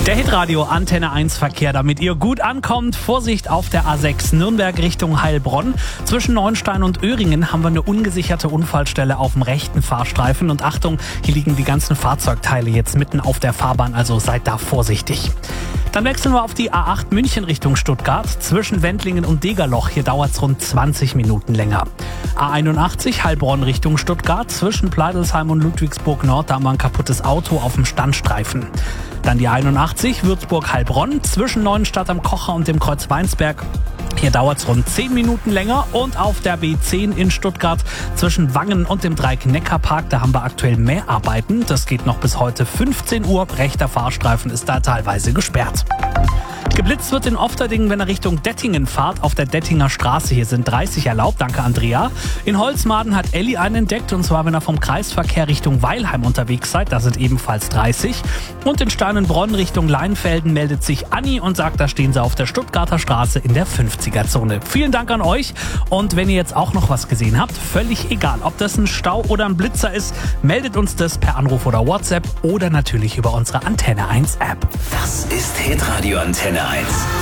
Der Hitradio Antenne 1 Verkehr, damit ihr gut ankommt. Vorsicht auf der A6 Nürnberg Richtung Heilbronn. Zwischen Neuenstein und Öhringen haben wir eine ungesicherte Unfallstelle auf dem rechten Fahrstreifen. Und Achtung, hier liegen die ganzen Fahrzeugteile jetzt mitten auf der Fahrbahn, also seid da vorsichtig. Dann wechseln wir auf die A8 München Richtung Stuttgart. Zwischen Wendlingen und Degerloch, hier dauert es rund 20 Minuten länger. A81 Heilbronn Richtung Stuttgart. Zwischen Pleidelsheim und Ludwigsburg Nord, da haben wir ein kaputtes Auto auf dem Standstreifen. Dann die 81 Würzburg-Heilbronn zwischen Neuenstadt am Kocher und dem Kreuz Weinsberg. Hier dauert es rund 10 Minuten länger. Und auf der B10 in Stuttgart zwischen Wangen und dem Dreieck-Neckar-Park, da haben wir aktuell Mäharbeiten. Das geht noch bis heute 15 Uhr. Rechter Fahrstreifen ist da teilweise gesperrt. Geblitzt wird in Ofterdingen, wenn er Richtung Dettingen fahrt, auf der Dettinger Straße. Hier sind 30 erlaubt, danke Andrea. In Holzmaden hat Elli einen entdeckt, und zwar, wenn er vom Kreisverkehr Richtung Weilheim unterwegs seid, da sind ebenfalls 30. Und in Steinenbronn Richtung Leinfelden meldet sich Anni und sagt, da stehen sie auf der Stuttgarter Straße in der 50er-Zone. Vielen Dank an euch, und wenn ihr jetzt auch noch was gesehen habt, völlig egal, ob das ein Stau oder ein Blitzer ist, meldet uns das per Anruf oder WhatsApp oder natürlich über unsere Antenne 1 App. Das ist Hitradio Antenne 1.